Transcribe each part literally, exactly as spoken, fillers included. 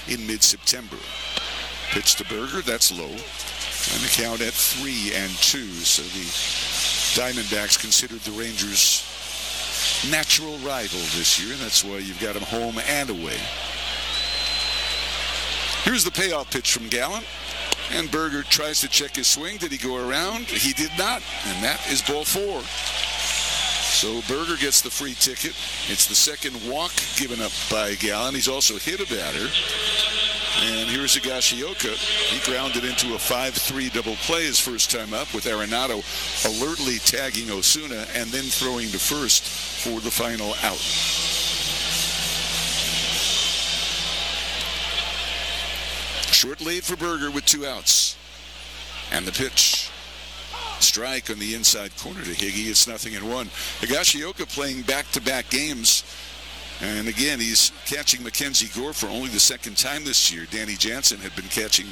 in mid-September. Pitch to Berger, that's low. And the count at three and two. So the Diamondbacks considered the Rangers' natural rival this year, and that's why you've got them home and away. Here's the payoff pitch from Gallen. And Berger tries to check his swing. Did he go around? He did not. And that is ball four. So Berger gets the free ticket. It's the second walk given up by Gallen. He's also hit a batter. And here's Higashioka. He grounded into a five three double play his first time up, with Arenado alertly tagging Osuna and then throwing to first for the final out. Short lead for Berger with two outs. And the pitch. Strike on the inside corner to Higgy. It's nothing in one. Higashioka playing back-to-back games. And again, he's catching Mackenzie Gore for only the second time this year. Danny Jansen had been catching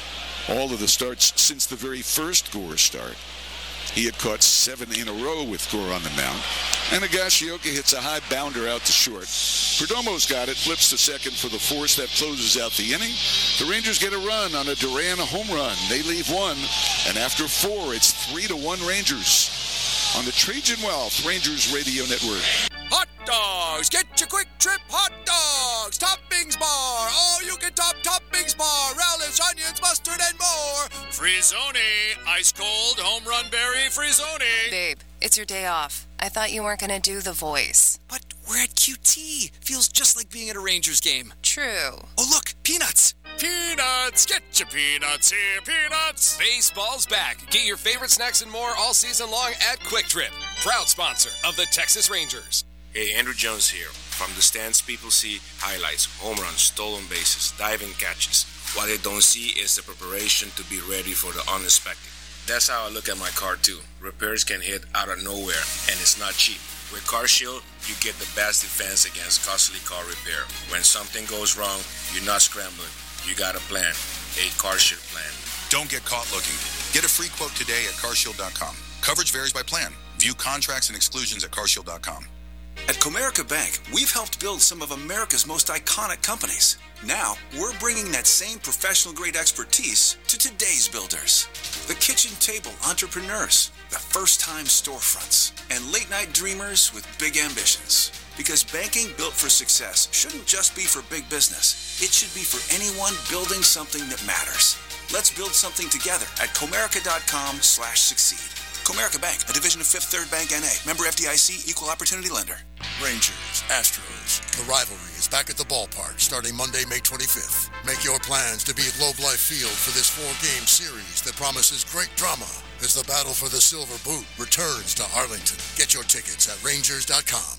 all of the starts since the very first Gore start. He had caught seven in a row with Gore on the mound. And Higashioka hits a high bounder out to short. Perdomo's got it, flips to second for the force. That closes out the inning. The Rangers get a run on a Duran home run. They leave one. And after four, it's three to one Rangers on the Trajan Wealth Rangers Radio Network. Hot dogs! Get your Quick Trip hot dogs! Toppings bar! All you can top toppings bar! Relish, onions, mustard, and more! Frizzoni! Ice cold home run berry Frizzoni! Babe, it's your day off. I thought you weren't going to do the voice. But we're at Q T. Feels just like being at a Rangers game. True. Oh, look! Peanuts! Peanuts! Get your peanuts here, peanuts! Baseball's back. Get your favorite snacks and more all season long at Quick Trip. Proud sponsor of the Texas Rangers. Hey, Andrew Jones here. From the stands, people see highlights, home runs, stolen bases, diving catches. What they don't see is the preparation to be ready for the unexpected. That's how I look at my car too. Repairs can hit out of nowhere, and it's not cheap. With CarShield, you get the best defense against costly car repair. When something goes wrong, you're not scrambling. You got a plan, a CarShield plan. Don't get caught looking. Get a free quote today at car shield dot com. Coverage varies by plan. View contracts and exclusions at car shield dot com. At Comerica Bank, we've helped build some of America's most iconic companies. Now, we're bringing that same professional-grade expertise to today's builders. The kitchen table entrepreneurs, the first-time storefronts, and late-night dreamers with big ambitions. Because banking built for success shouldn't just be for big business. It should be for anyone building something that matters. Let's build something together at Comerica dot com slash succeed. Comerica Bank, a division of Fifth Third Bank N A. Member F D I C, Equal Opportunity Lender. Rangers, Astros. The rivalry is back at the ballpark starting Monday, May twenty-fifth. Make your plans to be at Globe Life Field for this four-game series that promises great drama as the battle for the Silver Boot returns to Arlington. Get your tickets at Rangers dot com.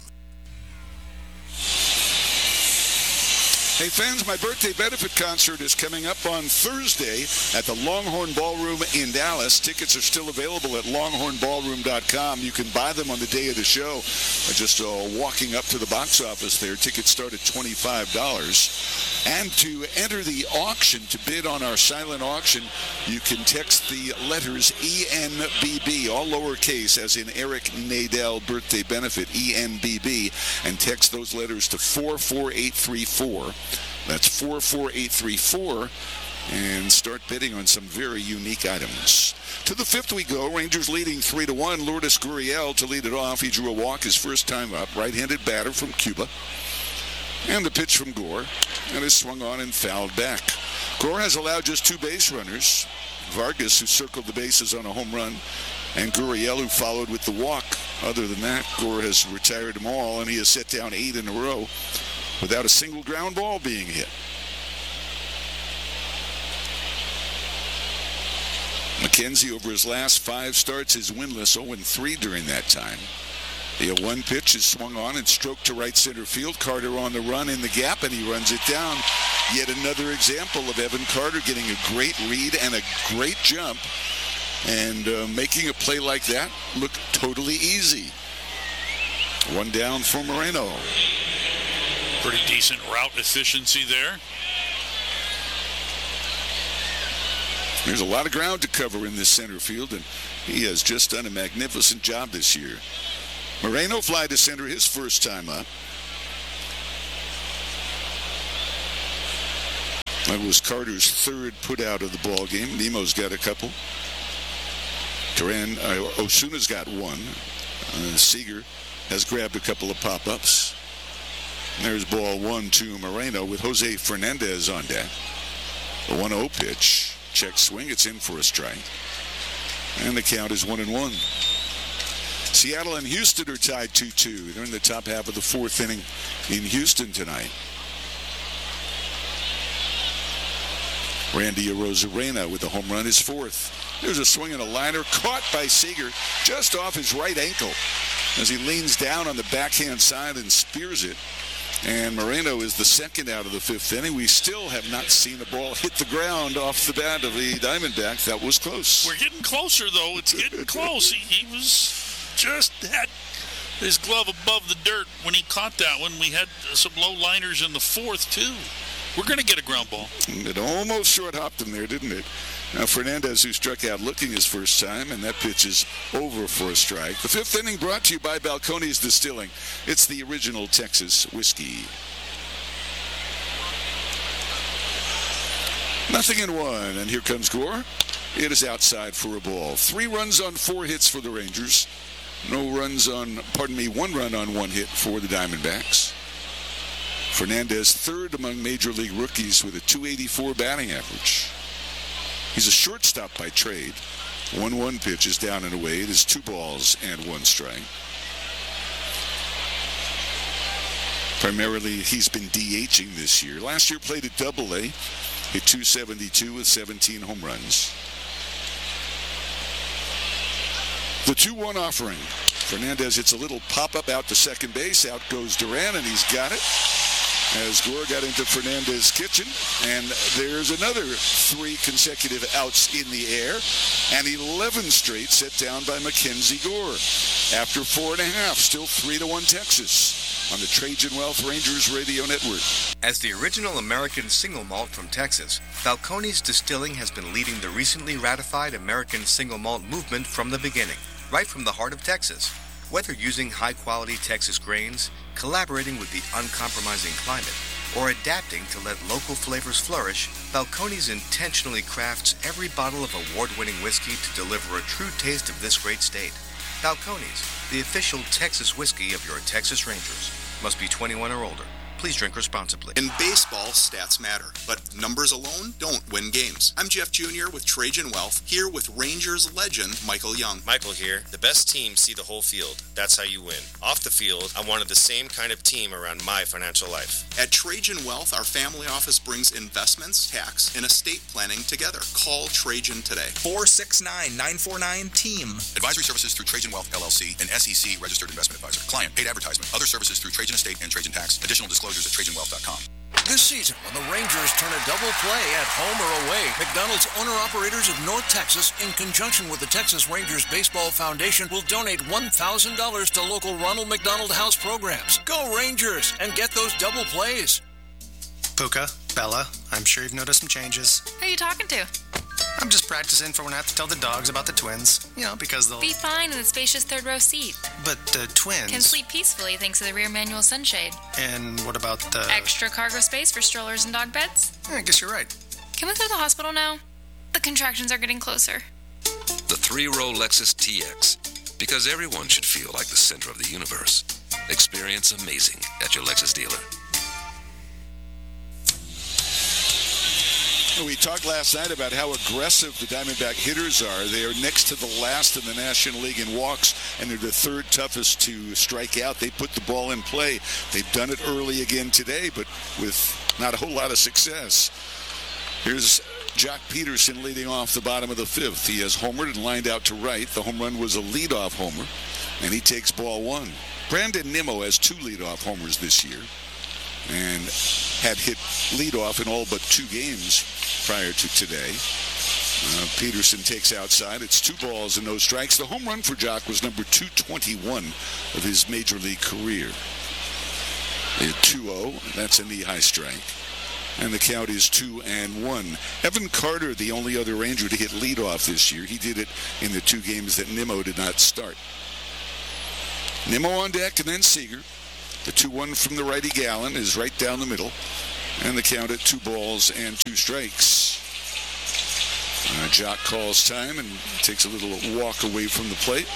Hey fans, my birthday benefit concert is coming up on Thursday at the Longhorn Ballroom in Dallas. Tickets are still available at longhorn ballroom dot com. You can buy them on the day of the show by just uh, walking up to the box office there. Tickets start at twenty-five dollars. And to enter the auction, to bid on our silent auction, you can text the letters E N B B, all lowercase, as in Eric Nadel birthday benefit, E N B B, and text those letters to four four eight three four. That's four four eight three four, and start bidding on some very unique items. To the fifth we go. Rangers leading three to one. Lourdes Gurriel to lead it off. He drew a walk his first time up. Right-handed batter from Cuba. And the pitch from Gore, and is swung on and fouled back. Gore has allowed just two base runners. Vargas, who circled the bases on a home run, and Gurriel, who followed with the walk. Other than that, Gore has retired them all, and he has set down eight in a row without a single ground ball being hit. McKenzie, over his last five starts, is winless, oh and three during that time. The oh one pitch is swung on and stroked to right center field. Carter on the run in the gap, and he runs it down. Yet another example of Evan Carter getting a great read and a great jump, and uh, making a play like that look totally easy. One down for Moreno. Pretty decent route efficiency there. There's a lot of ground to cover in this center field, and he has just done a magnificent job this year. Moreno fly to center his first time up. That was Carter's third put out of the ball game. Nemo's got a couple. Duran, uh, Osuna's got one. Uh, Seager has grabbed a couple of pop-ups. And there's ball one to Moreno with Jose Fernandez on deck. The one oh pitch. Check swing. It's in for a strike. And the count is one and one. Seattle and Houston are tied two two. They're in the top half of the fourth inning in Houston tonight. Randy Arozarena with the home run, his fourth. There's a swing and a liner caught by Seager just off his right ankle as he leans down on the backhand side and spears it. And Moreno is the second out of the fifth inning. We still have not seen the ball hit the ground off the bat of the Diamondbacks. That was close. We're getting closer, though. It's getting close. He, he was just had his glove above the dirt when he caught that one. We had some low liners in the fourth, too. We're going to get a ground ball. It almost short-hopped him there, didn't it? Now, Fernandez, who struck out looking his first time, and that pitch is over for a strike. The fifth inning brought to you by Balcones Distilling. It's the original Texas whiskey. Nothing in one, and here comes Gore. It is outside for a ball. Three runs on four hits for the Rangers. No runs on, pardon me, one run on one hit for the Diamondbacks. Fernandez third among Major League rookies with a two eighty-four batting average. He's a shortstop by trade. one one pitch is down and away. It is two balls and one strike. Primarily, he's been DHing this year. Last year played at Double A, hit two seventy-two with seventeen home runs. The two one offering. Fernandez hits a little pop-up out to second base. Out goes Duran, and he's got it. As Gore got into Fernandez's kitchen, and there's another three consecutive outs in the air, and eleven straight set down by Mackenzie Gore. After four and a half, still three to one Texas on the Trajan Wealth Rangers Radio Network. As the original American single malt from Texas, Balcones Distilling has been leading the recently ratified American single malt movement from the beginning, right from the heart of Texas. Whether using high-quality Texas grains, collaborating with the uncompromising climate, or adapting to let local flavors flourish, Balcones intentionally crafts every bottle of award-winning whiskey to deliver a true taste of this great state. Balcones, the official Texas whiskey of your Texas Rangers. Must be twenty-one or older. Please drink responsibly. In baseball, stats matter, but numbers alone don't win games. I'm Jeff Junior with Trajan Wealth, here with Rangers legend Michael Young. Michael here. The best teams see the whole field. That's how you win. Off the field, I wanted the same kind of team around my financial life. At Trajan Wealth, our family office brings investments, tax, and estate planning together. Call Trajan today. four six nine, nine four nine, team. Advisory services through Trajan Wealth, L L C, an S E C registered investment advisor. Client, paid advertisement. Other services through Trajan Estate and Trajan Tax. Additional disclosures at Trajan Wealth dot com. This season, when the Rangers turn a double play at home or away, McDonald's owner-operators of North Texas, in conjunction with the Texas Rangers Baseball Foundation, will donate one thousand dollars to local Ronald McDonald House programs. Go Rangers and get those double plays. Puka, Bella, I'm sure you've noticed some changes. Who are you talking to? I'm just practicing for when I have to tell the dogs about the twins. You know, because they'll... Be fine in the spacious third row seat. But the twins... Can sleep peacefully thanks to the rear manual sunshade. And what about the... Extra cargo space for strollers and dog beds? Yeah, I guess you're right. Can we go to the hospital now? The contractions are getting closer. The three-row Lexus T X. Because everyone should feel like the center of the universe. Experience amazing at your Lexus dealer. We talked last night about how aggressive the Diamondback hitters are. They are next to the last in the National League in walks, and they're the third toughest to strike out. They put the ball in play. They've done it early again today, but with not a whole lot of success. Here's Jock Peterson leading off the bottom of the fifth. He has homered and lined out to right. The home run was a leadoff homer, and he takes ball one. Brandon Nimmo has two leadoff homers this year and had hit leadoff in all but two games prior to today. Uh, Peterson takes outside. It's two balls and no strikes. The home run for Jock was number two twenty-one of his major league career. They had two oh. That's a knee-high strike. And the count is two and one. Evan Carter, the only other Ranger to hit leadoff this year. He did it in the two games that Nimmo did not start. Nimmo on deck and then Seager. The two one from the righty Gallen is right down the middle. And the count at two balls and two strikes. Uh, Jock calls time and takes a little walk away from the plate.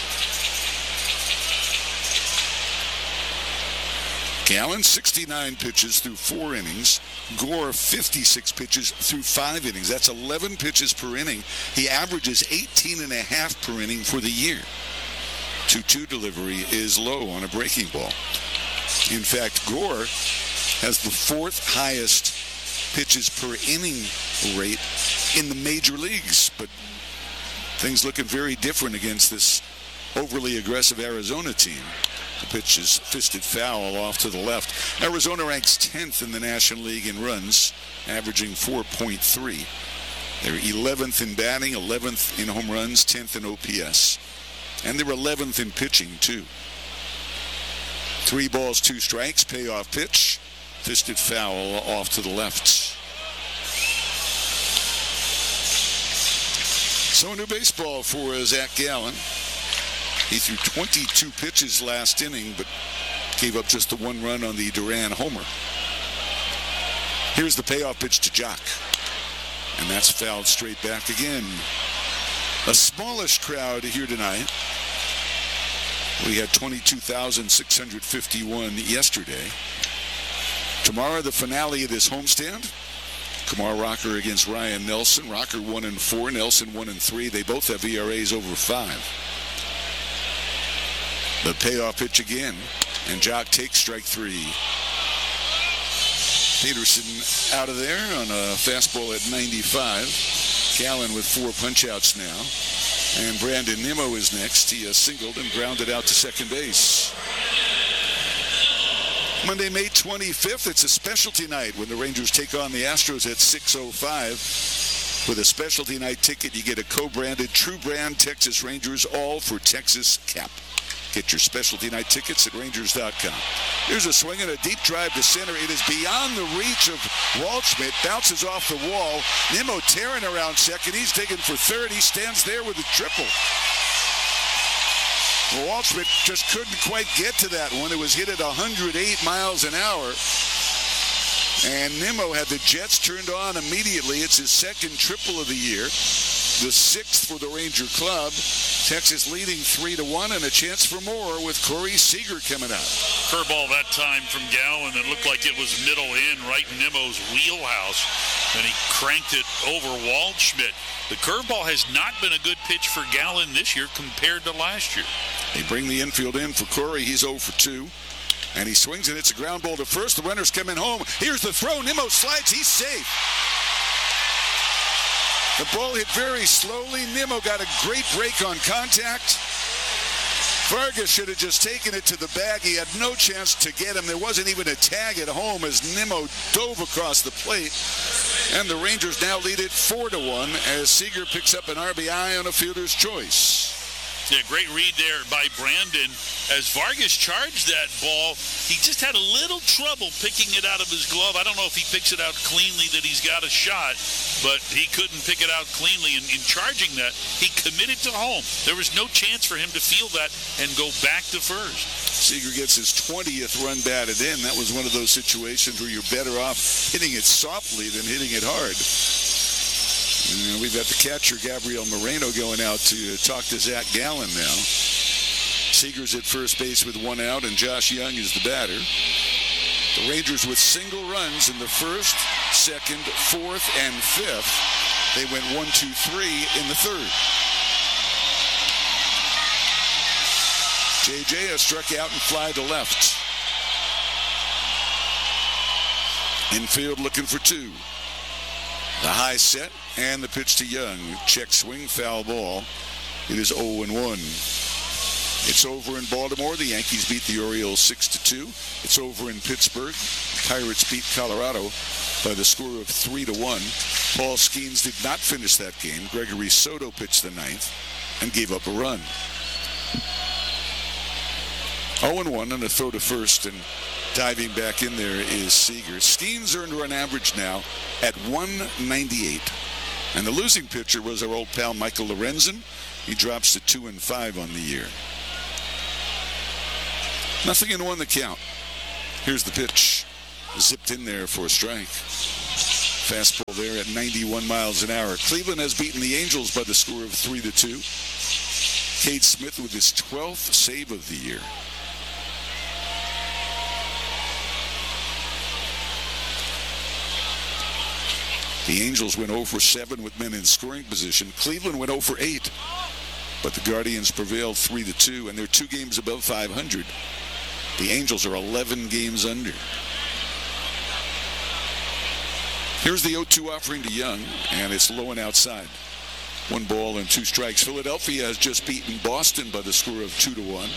Gallen, sixty-nine pitches through four innings. Gore, fifty-six pitches through five innings. That's eleven pitches per inning. He averages eighteen and a half per inning for the year. two two delivery is low on a breaking ball. In fact, Gore has the fourth highest pitches per inning rate in the major leagues, but things looking very different against this overly aggressive Arizona team. The pitch is fisted foul off to the left. Arizona ranks tenth in the National League in runs, averaging four point three. They're eleventh in batting, eleventh in home runs, tenth in O P S. And they're eleventh in pitching, too. Three balls, two strikes, payoff pitch. Fisted foul off to the left. So new baseball for Zach Gallen. He threw twenty-two pitches last inning, but gave up just the one run on the Duran homer. Here's the payoff pitch to Jock. And that's fouled straight back again. A smallish crowd here tonight. We had twenty-two thousand six hundred fifty-one yesterday. Tomorrow, the finale of this homestand. Kumar Rocker against Ryan Nelson. Rocker one and four, Nelson one and three. They both have E R As over five. The payoff pitch again, and Jock takes strike three. Peterson out of there on a fastball at ninety-five. Gallen with four punch-outs now. And Brandon Nimmo is next. He has singled and grounded out to second base. Monday, May twenty-fifth, it's a specialty night when the Rangers take on the Astros at six oh five. With a specialty night ticket, you get a co-branded True Brand Texas Rangers, all for Texas Cap. Get your specialty night tickets at Rangers dot com. Here's a swing and a deep drive to center. It is beyond the reach of Waldschmidt. Bounces off the wall. Nimmo tearing around second. He's digging for third. He stands there with a triple. Well, Waldschmidt just couldn't quite get to that one. It was hit at one hundred eight miles an hour. And Nimmo had the Jets turned on immediately. It's his second triple of the year. The sixth for the Ranger club. Texas leading three to one, and a chance for more with Corey Seager coming out. Curveball that time from Gallen that looked like it was middle in, right in Nimmo's wheelhouse, and he cranked it over Waldschmidt. The curveball has not been a good pitch for Gallen this year compared to last year. They bring the infield in for Corey. He's oh for two. And he swings, and it's a ground ball to first. The runner's coming home. Here's the throw. Nimmo slides. He's safe. The ball hit very slowly. Nimmo got a great break on contact. Vargas should have just taken it to the bag. He had no chance to get him. There wasn't even a tag at home as Nimmo dove across the plate. And the Rangers now lead it four to one as Seager picks up an R B I on a fielder's choice. Yeah, great read there by Brandon. As Vargas charged that ball, he just had a little trouble picking it out of his glove. I don't know if he picks it out cleanly that he's got a shot, but he couldn't pick it out cleanly. And in charging that, he committed to home. There was no chance for him to feel that and go back to first. Seager gets his twentieth run batted in. That was one of those situations where you're better off hitting it softly than hitting it hard. And we've got the catcher, Gabriel Moreno, going out to talk to Zach Gallen now. Seager's at first base with one out, and Josh Young is the batter. The Rangers with single runs in the first, second, fourth, and fifth. They went one, two, three in the third. J J has struck out and fly to left. Infield looking for two. The high set and the pitch to Young. Check swing, foul ball. It is oh and one. It's over in Baltimore. The Yankees beat the Orioles six to two. It's over in Pittsburgh. Pirates beat Colorado by the score of three to one. Paul Skeens did not finish that game. Gregory Soto pitched the ninth and gave up a run. oh and one on a throw to first, and diving back in there is Seager. Skeens earned run average now at one ninety-eight. And the losing pitcher was our old pal Michael Lorenzen. He drops to two and five on the year. Nothing in one the count. Here's the pitch. zipped in there for a strike. Fastball there at ninety-one miles an hour. Cleveland has beaten the Angels by the score of three to two. Cade Smith with his twelfth save of the year. The Angels went oh for seven with men in scoring position. Cleveland went oh for eight. But the Guardians prevailed three to two, and they're two games above five hundred. The Angels are eleven games under. Here's the oh two offering to Young, and it's low and outside. One ball and two strikes. Philadelphia has just beaten Boston by the score of two to one.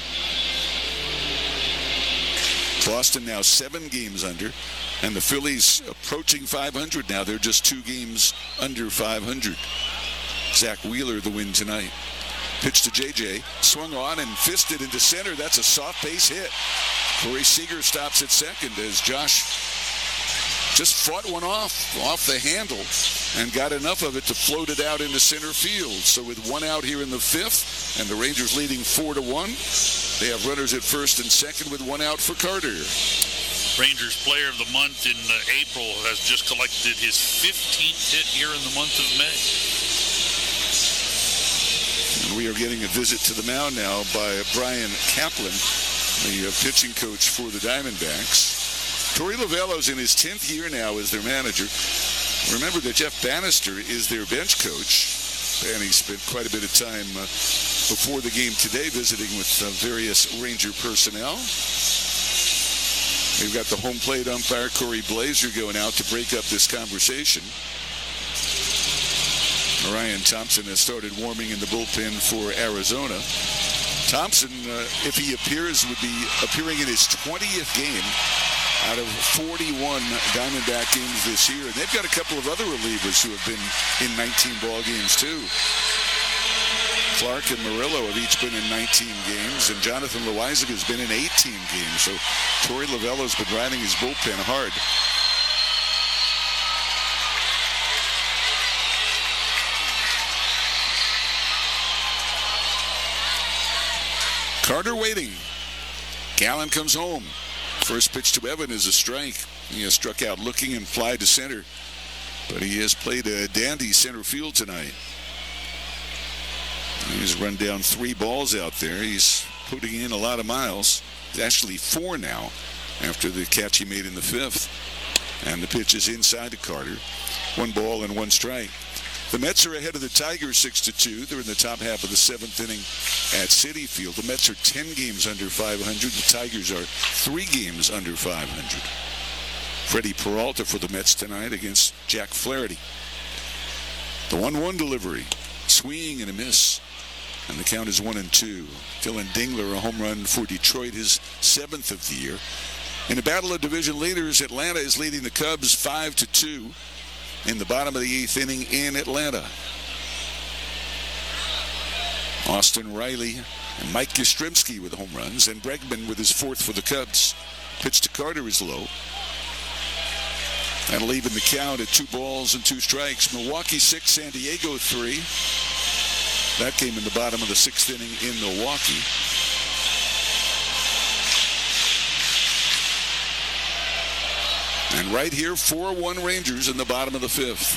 Boston now seven games under, and the Phillies approaching five hundred now. They're just two games under five hundred. Zach Wheeler the win tonight. Pitch to J J, swung on and fisted into center. That's a soft base hit. Corey Seager stops at second as Josh just fought one off, off the handle, and got enough of it to float it out into center field. So with one out here in the fifth, and the Rangers leading four to one, they have runners at first and second with one out for Carter. Rangers Player of the Month in uh, April has just collected his fifteenth hit here in the month of May. And we are getting a visit to the mound now by Brian Kaplan, the uh, pitching coach for the Diamondbacks. Torey Lovullo's in his tenth year now as their manager. Remember that Jeff Bannister is their bench coach. And he spent quite a bit of time uh, before the game today visiting with uh, various Ranger personnel. We've got the home plate umpire, Corey Blazer, going out to break up this conversation. Ryan Thompson has started warming in the bullpen for Arizona. Thompson, uh, if he appears, would be appearing in his twentieth game out of forty-one Diamondback games this year. And they've got a couple of other relievers who have been in nineteen ball games too. Clark and Murillo have each been in nineteen games, and Jonathan Loizaga has been in eighteen games. So Torey Lovullo's been riding his bullpen hard. Carter waiting. Gallen comes home. First pitch to Evan is a strike. He has struck out looking and fly to center. But he has played a dandy center field tonight. He's run down three balls out there. He's putting in a lot of miles. It's actually four now after the catch he made in the fifth. And the pitch is inside to Carter. One ball and one strike. The Mets are ahead of the Tigers six to two. They're in the top half of the seventh inning at Citi Field. The Mets are ten games under five hundred. The Tigers are three games under five hundred. Freddie Peralta for the Mets tonight against Jack Flaherty. The one one delivery. Swing and a miss. And the count is one and two. Dylan Dingler, a home run for Detroit, his seventh of the year. In a battle of division leaders, Atlanta is leading the Cubs five to two. In the bottom of the eighth inning in Atlanta. Austin Riley and Mike Yastrzemski with home runs, and Bregman with his fourth for the Cubs. Pitch to Carter is low. That'll even the count at two balls and two strikes. Milwaukee six, San Diego three. That came in the bottom of the sixth inning in Milwaukee. And right here, four one Rangers in the bottom of the fifth.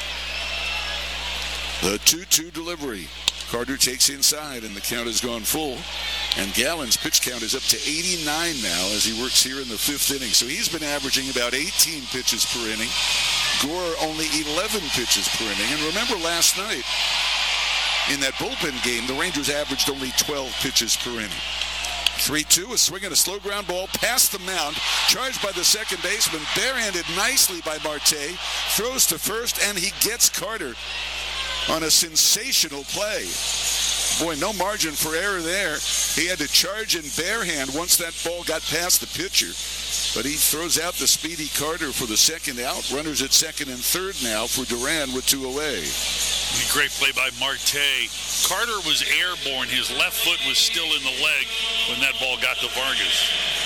The two two delivery. Carter takes inside, and the count has gone full. And Gallen's pitch count is up to eighty-nine now as he works here in the fifth inning. So he's been averaging about eighteen pitches per inning. Gore only eleven pitches per inning. And remember last night, in that bullpen game, the Rangers averaged only twelve pitches per inning. three two, a swing and a slow ground ball past the mound, charged by the second baseman, barehanded nicely by Marte, throws to first, and he gets Carter on a sensational play. Boy, no margin for error there. He had to charge in barehand once that ball got past the pitcher. But he throws out the speedy Carter for the second out. Runners at second and third now for Duran with two away. Great play by Marte. Carter was airborne. His left foot was still in the leg when that ball got to Vargas.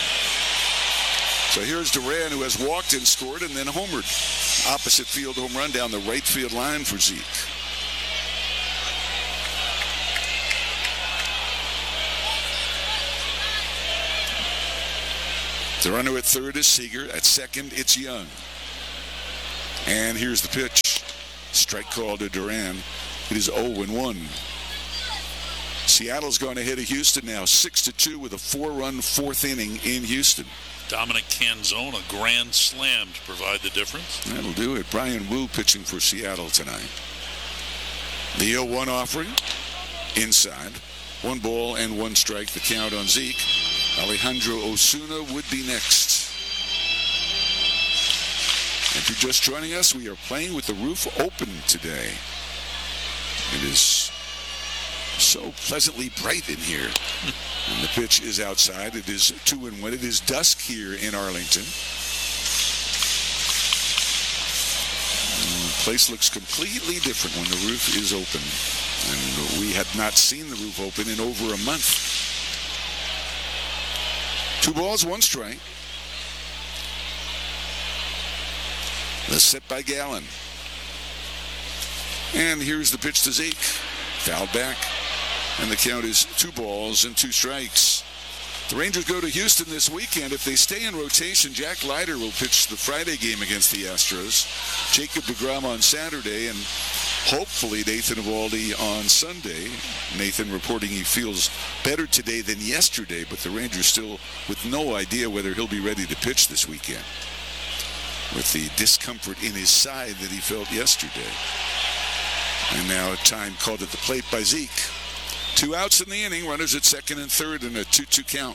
So here's Duran, who has walked and scored and then homered. Opposite field home run down the right field line for Zeke. The runner at third is Seager. At second, it's Young. And here's the pitch. Strike call to Duran. It is oh and one. Seattle's going ahead of Houston now, six to two with a four-run fourth inning in Houston. Dominic Canzone, a grand slam to provide the difference. That'll do it. Brian Wu pitching for Seattle tonight. The oh one offering, inside. One ball and one strike, the count on Zeke. Alejandro Osuna would be next. If you're just joining us, we are playing with the roof open today. It is so pleasantly bright in here. And the pitch is outside. It is two and one. It is dusk here in Arlington. And the place looks completely different when the roof is open. And we had not seen the roof open in over a month. Two balls, one strike. The set by Gallen. And here's the pitch to Zeke. Fouled back. And the count is two balls and two strikes. The Rangers go to Houston this weekend. If they stay in rotation, Jack Leiter will pitch the Friday game against the Astros. Jacob deGrom on Saturday, and hopefully Nathan Eovaldi on Sunday. Nathan reporting he feels better today than yesterday, but the Rangers still with no idea whether he'll be ready to pitch this weekend, with the discomfort in his side that he felt yesterday. And now a time called at the plate by Zeke. Two outs in the inning, runners at second and third, and a two two count.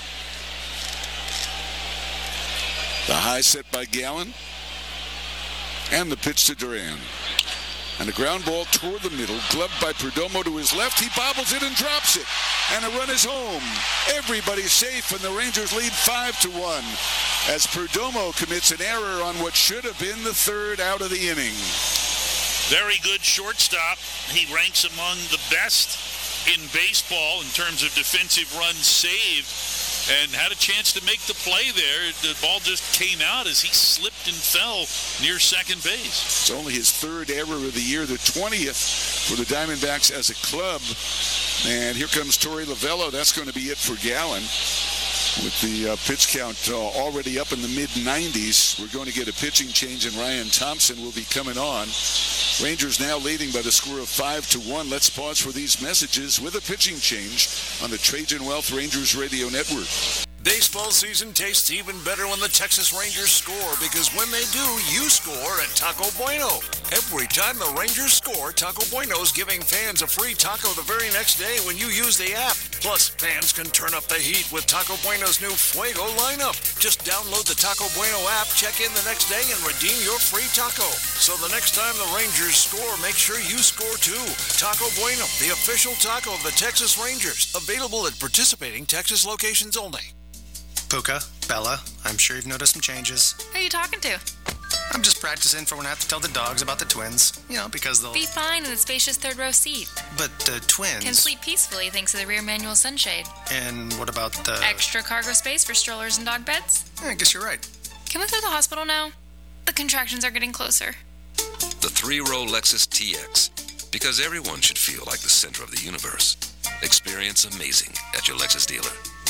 The high set by Gallen, and the pitch to Duran. And a ground ball toward the middle, gloved by Perdomo to his left. He bobbles it and drops it. And a run is home. Everybody's safe, and the Rangers lead five to one as Perdomo commits an error on what should have been the third out of the inning. Very good shortstop. He ranks among the best in baseball in terms of defensive runs saved, and had a chance to make the play there. The ball just came out as he slipped and fell near second base. It's only his third error of the year, the twentieth for the Diamondbacks as a club. And here comes Torey Lovullo. That's going to be it for Gallen. With the uh, pitch count uh, already up in the mid nineties, we're going to get a pitching change, and Ryan Thompson will be coming on. Rangers now leading by the score of five to one. Let's pause for these messages with a pitching change on the Trajan Wealth Rangers Radio Network. Baseball season tastes even better when the Texas Rangers score, because when they do, you score at Taco Bueno. Every time the Rangers score, Taco Bueno's giving fans a free taco the very next day when you use the app. Plus, fans can turn up the heat with Taco Bueno's new Fuego lineup. Just download the Taco Bueno app, check in the next day, and redeem your free taco. So the next time the Rangers score, make sure you score too. Taco Bueno, the official taco of the Texas Rangers. Available at participating Texas locations only. Puka, Bella, I'm sure you've noticed some changes. Who are you talking to? I'm just practicing for when I have to tell the dogs about the twins. You know, because they'll... Be fine in the spacious third row seat. But the twins... Can sleep peacefully thanks to the rear manual sunshade. And what about the... Extra cargo space for strollers and dog beds? I guess you're right. Can we go to the hospital now? The contractions are getting closer. The three-row Lexus T X, because everyone should feel like the center of the universe. Experience amazing at your Lexus dealer.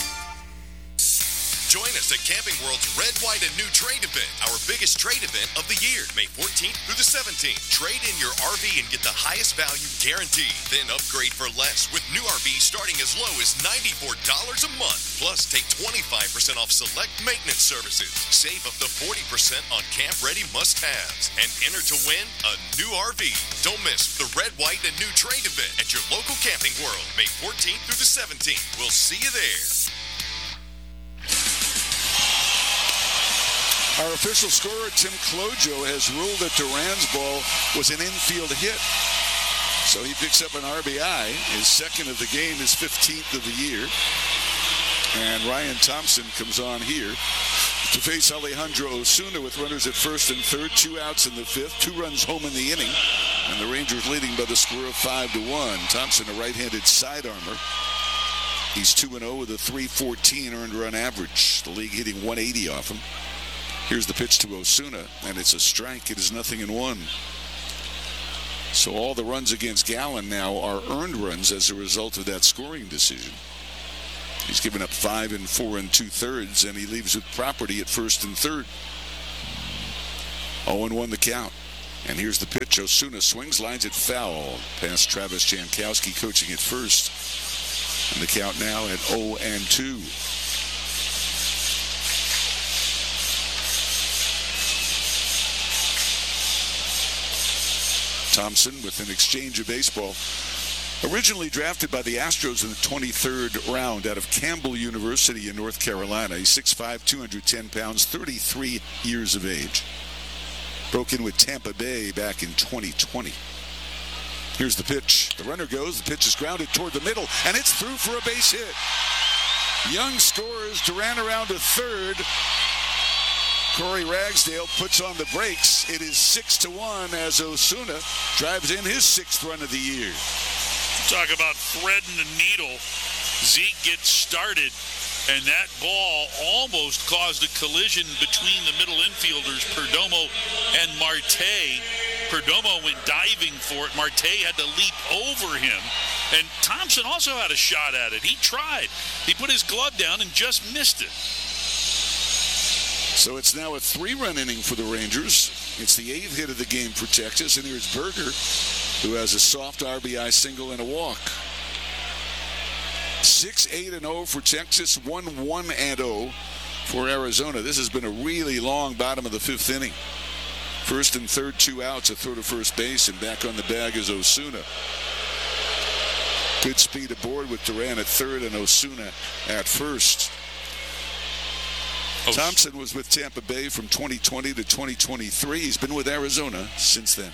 Join us at Camping World's Red, White, and New Trade event, our biggest trade event of the year, May fourteenth through the seventeenth. Trade in your R V and get the highest value guaranteed. Then upgrade for less with new R Vs starting as low as ninety-four dollars a month. Plus, take twenty-five percent off select maintenance services. Save up to forty percent on camp-ready must-haves. And enter to win a new R V. Don't miss the Red, White, and New Trade event at your local Camping World, May fourteenth through the seventeenth. We'll see you there. Our official scorer, Tim Clojo, has ruled that Duran's ball was an infield hit. So he picks up an R B I, his second of the game, his fifteenth of the year. And Ryan Thompson comes on here to face Alejandro Osuna with runners at first and third, two outs in the fifth, two runs home in the inning. And the Rangers leading by the score of five to one. Thompson, a right-handed side armor. He's two and oh with a three fourteen earned run average. The league hitting one eighty off him. Here's the pitch to Osuna, and it's a strike. It is nothing in one. So all the runs against Gallen now are earned runs as a result of that scoring decision. He's given up five and four and two-thirds, and he leaves with property at first and third. oh and one the count. And here's the pitch. Osuna swings, lines it foul past Travis Jankowski, coaching at first. And the count now at oh and two. Thompson with an exchange of baseball. Originally drafted by the Astros in the twenty-third round out of Campbell University in North Carolina. He's six five, two hundred ten pounds, thirty-three years of age. Broke in with Tampa Bay back in twenty twenty. Here's the pitch. The runner goes. The pitch is grounded toward the middle, and it's through for a base hit. Young scores. Duran around to third. Corey Ragsdale puts on the brakes. It is six to one as Osuna drives in his sixth run of the year. Talk about threading the needle. Zeke gets started, and that ball almost caused a collision between the middle infielders, Perdomo and Marte. Perdomo went diving for it. Marte had to leap over him. And Thompson also had a shot at it. He tried. He put his glove down and just missed it. So it's now a three-run inning for the Rangers. It's the eighth hit of the game for Texas. And here's Berger, who has a soft R B I single and a walk. six eight and oh for Texas, one one and oh for Arizona. This has been a really long bottom of the fifth inning. First and third, two outs, a throw to first base, and back on the bag is Osuna. Good speed aboard with Duran at third and Osuna at first. Os- Thompson was with Tampa Bay from twenty twenty to twenty twenty-three. He's been with Arizona since then.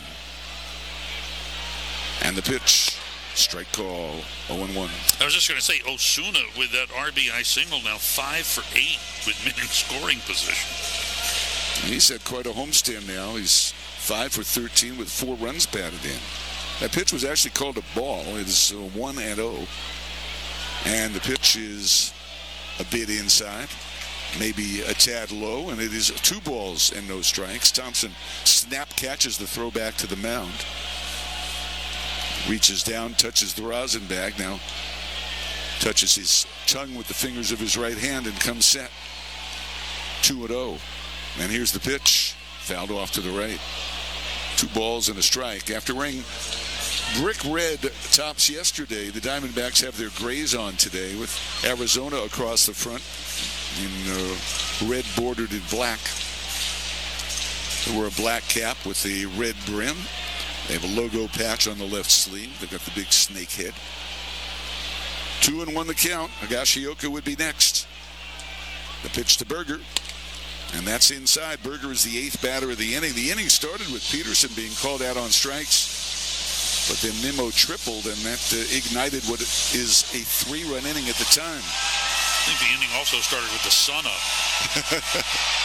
And the pitch. Strike call, oh and one. I was just going to say, Osuna with that R B I single now five for eight with men in scoring position. He's had quite a homestand now. He's five for thirteen with four runs batted in. That pitch was actually called a ball. It is one and oh. And the pitch is a bit inside, maybe a tad low, and it is two balls and no strikes. Thompson snap catches the throw back to the mound. Reaches down, touches the rosin bag. Now touches his tongue with the fingers of his right hand and comes set. two and oh. And here's the pitch. Fouled off to the right. Two balls and a strike. After wearing brick red tops yesterday, the Diamondbacks have their grays on today with Arizona across the front in uh, red bordered in black. They wear a black cap with a red brim. They have a logo patch on the left sleeve. They've got the big snake head. Two and one the count. Higashioka would be next. The pitch to Berger. And that's inside. Berger is the eighth batter of the inning. The inning started with Peterson being called out on strikes. But then Nimmo tripled, and that uh, ignited what is a three-run inning at the time. I think the inning also started with the sun up.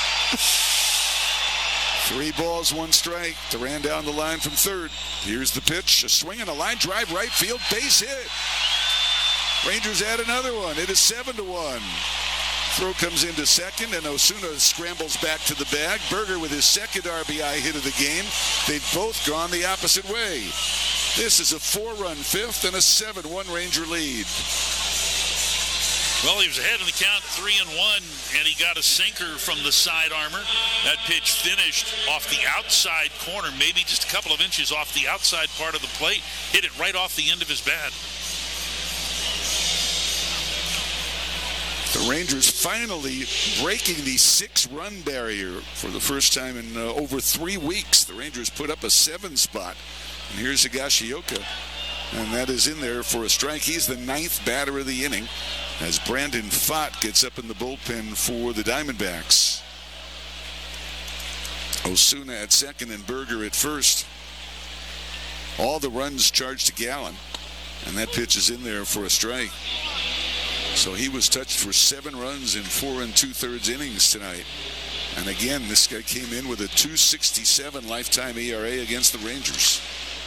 Three balls, one strike. Duran down the line from third. Here's the pitch. A swing and a line drive right field. Base hit. Rangers add another one. It is seven to one. Throw comes into second, and Osuna scrambles back to the bag. Berger with his second R B I hit of the game. They've both gone the opposite way. This is a four-run fifth and a seven one Ranger lead. Well, he was ahead in the count, three and one, and he got a sinker from the side armor. That pitch finished off the outside corner, maybe just a couple of inches off the outside part of the plate. Hit it right off the end of his bat. The Rangers finally breaking the six-run barrier for the first time in uh, over three weeks. The Rangers put up a seven spot. And here's Higashioka. And that is in there for a strike. He's the ninth batter of the inning as Brandon Pfaadt gets up in the bullpen for the Diamondbacks. Osuna at second and Berger at first. All the runs charged to Gallen. And that pitch is in there for a strike. So he was touched for seven runs in four and two-thirds innings tonight. And again, this guy came in with a two sixty-seven lifetime E R A against the Rangers.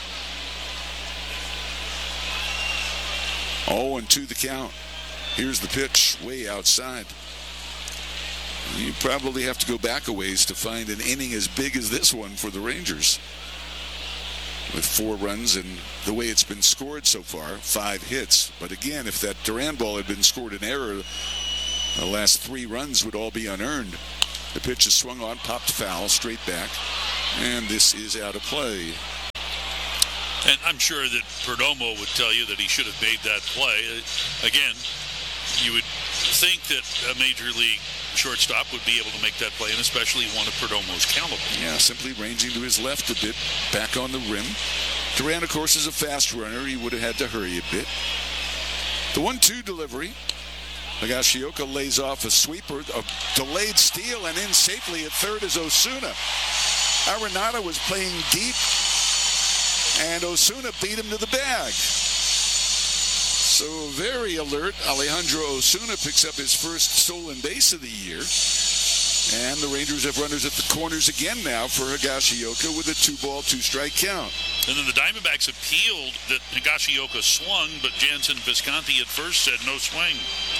oh and two the count. Here's the pitch, way outside. You probably have to go back a ways to find an inning as big as this one for the Rangers. with four runs, and the way it's been scored so far, five hits. But again, if that Duran ball had been scored in error, the last three runs would all be unearned. The pitch is swung on, popped foul, straight back, and this is out of play. And I'm sure that Perdomo would tell you that he should have made that play. Uh, again, you would think that a major league shortstop would be able to make that play, and especially one of Perdomo's caliber. Yeah, simply ranging to his left a bit, back on the rim. Duran, of course, is a fast runner. He would have had to hurry a bit. The one two delivery. Higashioka lays off a sweeper, a delayed steal, and in safely at third is Osuna. Arenado was playing deep, and Osuna beat him to the bag. So very alert, Alejandro Osuna picks up his first stolen base of the year. And the Rangers have runners at the corners again now for Higashioka with a two-ball, two-strike count. And then the Diamondbacks appealed that Higashioka swung, but Jansen Visconti at first said no swing.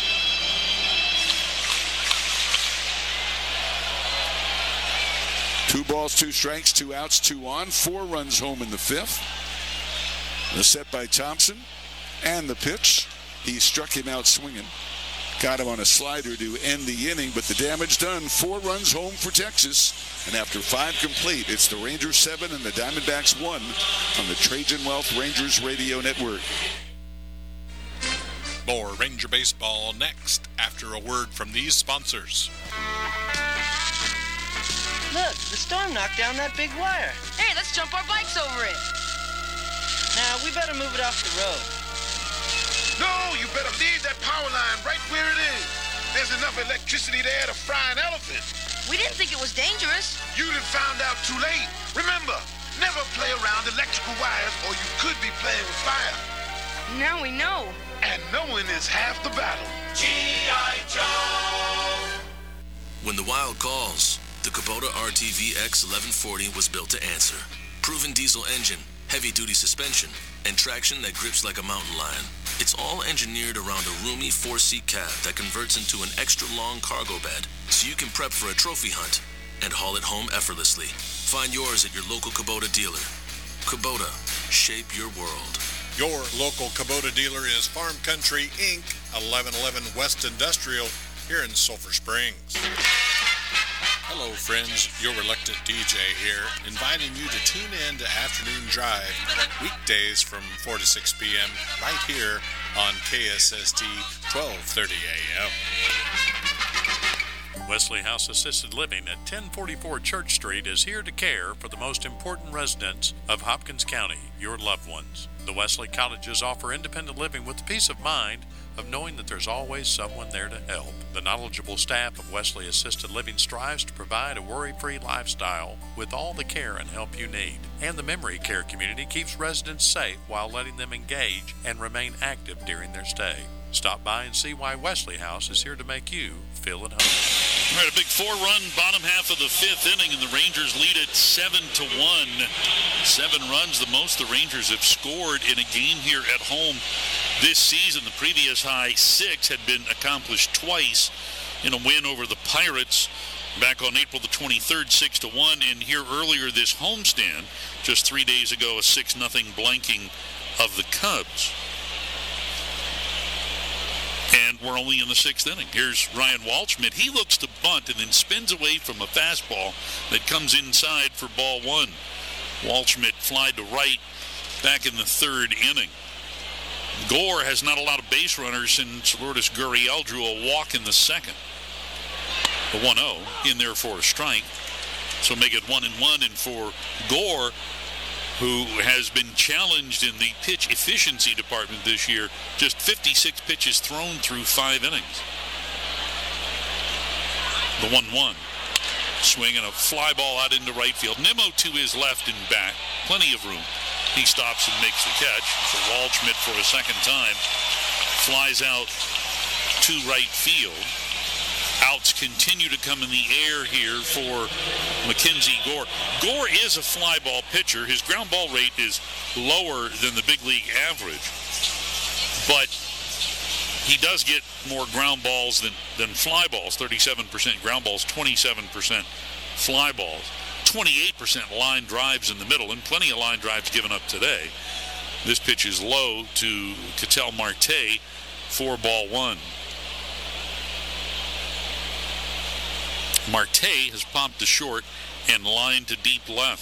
Two balls, two strikes, two outs, two on. Four runs home in the fifth. The set by Thompson. And the pitch. He struck him out swinging. Got him on a slider to end the inning, but the damage done. Four runs home for Texas. And after five complete, it's the Rangers seven and the Diamondbacks one on the Trajan Wealth Rangers Radio Network. More Ranger Baseball next after a word from these sponsors. Look, the storm knocked down that big wire. Hey, let's jump our bikes over it. Now, we better move it off the road. No, you better leave that power line right where it is. There's enough electricity there to fry an elephant. We didn't think it was dangerous. You done found out too late. Remember, never play around electrical wires or you could be playing with fire. Now we know. And knowing is half the battle. G I. Joe! When the wild calls, the Kubota R T V X eleven forty was built to answer. Proven diesel engine, heavy-duty suspension, and traction that grips like a mountain lion. It's all engineered around a roomy four-seat cab that converts into an extra-long cargo bed, so you can prep for a trophy hunt and haul it home effortlessly. Find yours at your local Kubota dealer. Kubota, shape your world. Your local Kubota dealer is Farm Country, Incorporated, eleven eleven West Industrial, here in Sulphur Springs. Hello, friends. Your reluctant D J here, inviting you to tune in to Afternoon Drive, weekdays from four to six p.m., right here on K S S T, twelve thirty a.m. Wesley House Assisted Living at ten forty-four Church Street is here to care for the most important residents of Hopkins County, your loved ones. The Wesley Cottages offer independent living with the peace of mind of knowing that there's always someone there to help. The knowledgeable staff of Wesley Assisted Living strives to provide a worry-free lifestyle with all the care and help you need. And the memory care community keeps residents safe while letting them engage and remain active during their stay. Stop by and see why Wesley House is here to make you feel at home. All right, a big four-run bottom half of the fifth inning, and the Rangers lead it seven to one. Seven runs, the most the Rangers have scored in a game here at home this season. The previous high, six, had been accomplished twice in a win over the Pirates back on April the twenty-third, six to one, and here earlier this homestand, just three days ago, a six nothing blanking of the Cubs. And we're only in the sixth inning. Here's Ryan Waldschmidt. He looks to bunt and then spins away from a fastball that comes inside for ball one. Waldschmidt flied to right back in the third inning. Gore has not allowed a base runner since Lourdes Gurriel drew a walk in the second. The one oh in there for a strike. So make it one and one. And for Gore, who has been challenged in the pitch efficiency department this year, just fifty-six pitches thrown through five innings. The one one. Swing and a fly ball out into right field. Nimmo to his left and back. Plenty of room. He stops and makes the catch. So Waldschmidt for a second time flies out to right field. Outs continue to come in the air here for Mackenzie Gore. Gore is a fly ball pitcher. His ground ball rate is lower than the big league average, but he does get more ground balls than, than fly balls. thirty-seven percent ground balls, twenty-seven percent fly balls. twenty-eight percent line drives in the middle, and plenty of line drives given up today. This pitch is low to Ketel Marte for ball one. Marte has popped to short and lined to deep left.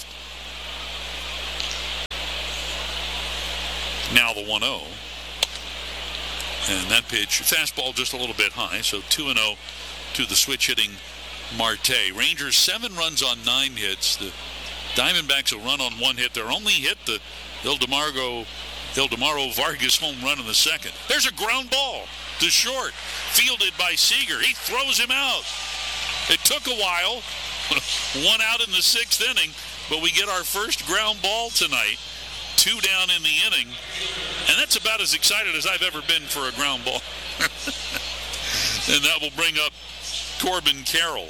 Now the one oh. And that pitch, fastball just a little bit high, so two and oh to the switch-hitting Marte. Rangers seven runs on nine hits. The Diamondbacks a run on one hit. Their only hit, the Ildemaro, Ildemaro Vargas home run in the second. There's a ground ball to short, fielded by Seager. He throws him out. It took a while, one out in the sixth inning, but we get our first ground ball tonight. Two down in the inning, and that's about as excited as I've ever been for a ground ball. And that will bring up Corbin Carroll.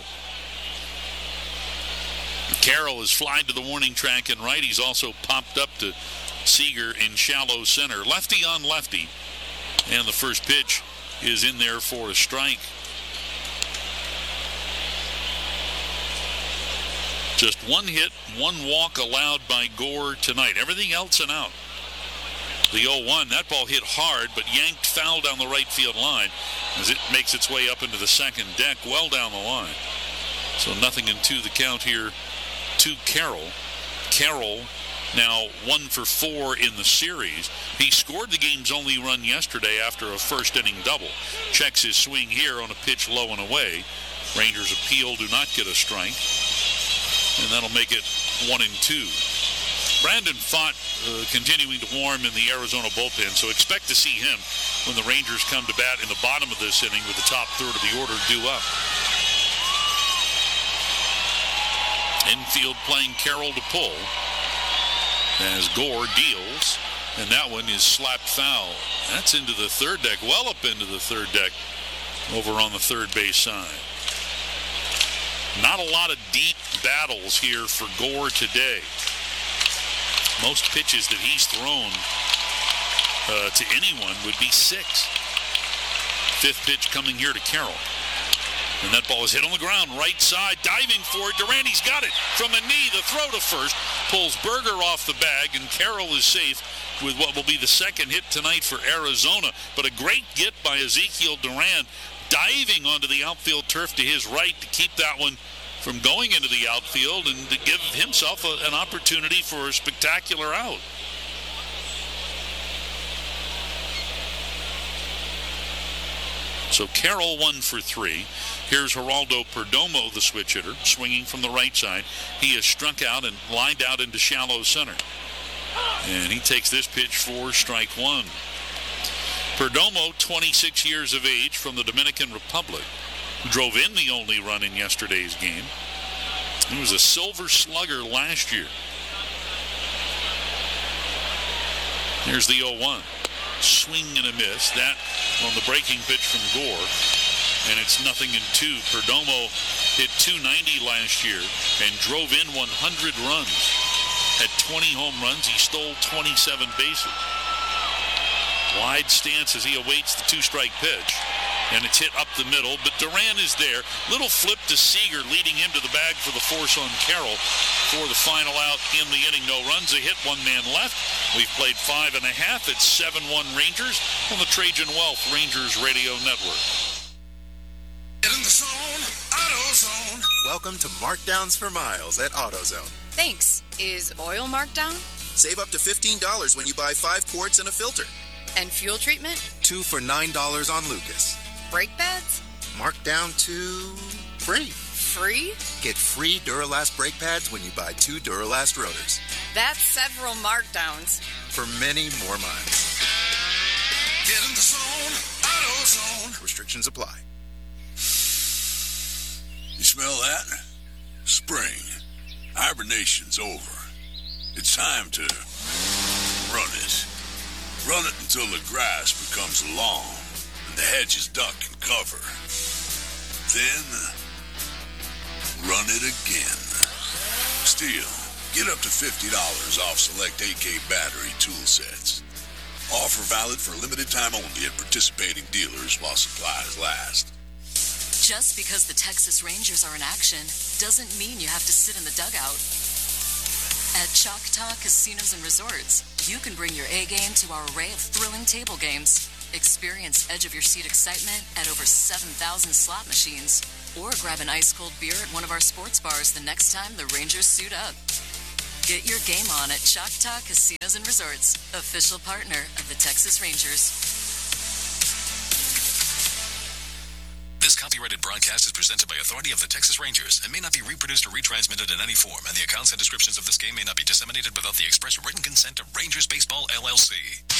Carroll is flied to the warning track and right. He's also popped up to Seager in shallow center. Lefty on lefty, and the first pitch is in there for a strike. Just one hit, one walk allowed by Gore tonight. Everything else an out. The oh one, that ball hit hard, but yanked foul down the right field line as it makes its way up into the second deck, well down the line. So nothing in two the count here to Carroll. Carroll now one for four in the series. He scored the game's only run yesterday after a first inning double. Checks his swing here on a pitch low and away. Rangers appeal, do not get a strike. And that'll make it one and two. Brandon Pfaadt uh, continuing to warm in the Arizona bullpen, so expect to see him when the Rangers come to bat in the bottom of this inning with the top third of the order due up. Infield playing Carroll to pull as Gore deals, and that one is slapped foul. That's into the third deck, well up into the third deck over on the third base side. Not a lot of deep battles here for Gore today. Most pitches that he's thrown uh, to anyone would be six. Fifth pitch coming here to Carroll. And that ball is hit on the ground, right side, diving for it. Durante's got it from a knee. The throw to first pulls Berger off the bag, and Carroll is safe with what will be the second hit tonight for Arizona. But a great get by Ezekiel Duran, diving onto the outfield turf to his right to keep that one from going into the outfield and to give himself a, an opportunity for a spectacular out. So Carroll one for three. Here's Geraldo Perdomo, the switch hitter, swinging from the right side. He is struck out and lined out into shallow center. And he takes this pitch for strike one. Perdomo, twenty-six years of age, from the Dominican Republic, drove in the only run in yesterday's game. He was a Silver Slugger last year. Here's the oh one. Swing and a miss. That on the breaking pitch from Gore. And it's nothing in two. Perdomo hit two ninety last year and drove in one hundred runs. Had twenty home runs. He stole twenty-seven bases. Wide stance as he awaits the two-strike pitch. And it's hit up the middle, but Duran is there. Little flip to Seager, leading him to the bag for the force on Carroll for the final out in the inning. No runs, a hit, one man left. We've played five and a half. It's seven one Rangers on the Trajan Wealth Rangers Radio Network. Get in the zone, AutoZone. Welcome to Markdowns for Miles at AutoZone. Thanks. Is oil marked down? Save up to fifteen dollars when you buy five quarts and a filter. And fuel treatment? Two for nine dollars on Lucas. Brake pads? Marked down to free. Free? Get free Duralast brake pads when you buy two Duralast rotors. That's several markdowns. For many more miles. Get in the zone, AutoZone. Restrictions apply. You smell that? Spring. Hibernation's over. It's time to run it. Run it until the grass becomes long and the hedges duck and cover. Then, run it again. Still, get up to fifty dollars off select A K battery tool sets. Offer valid for limited time only at participating dealers while supplies last. Just because the Texas Rangers are in action doesn't mean you have to sit in the dugout. At Choctaw Casinos and Resorts, you can bring your A game to our array of thrilling table games. Experience edge-of-your-seat excitement at over seven thousand slot machines. Or grab an ice-cold beer at one of our sports bars the next time the Rangers suit up. Get your game on at Choctaw Casinos and Resorts, official partner of the Texas Rangers. This copyrighted broadcast is presented by authority of the Texas Rangers and may not be reproduced or retransmitted in any form, and the accounts and descriptions of this game may not be disseminated without the express written consent of Rangers Baseball, L L C.